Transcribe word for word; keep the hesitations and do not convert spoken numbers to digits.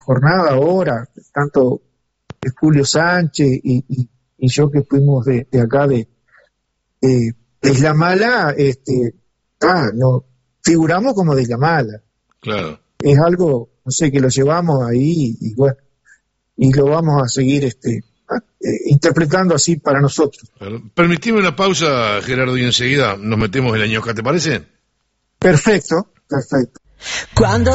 jornada ahora, tanto Julio Sánchez y, y, y yo que fuimos de, de acá de, de, de Isla Mala, este, ah, no, figuramos como de Isla Mala. Claro. Es algo, no sé, que lo llevamos ahí y bueno, y lo vamos a seguir este eh, interpretando así para nosotros. Claro. Permitime una pausa, Gerardo, y enseguida nos metemos en la ñosca, ¿te parece? Perfecto, perfecto. Cuando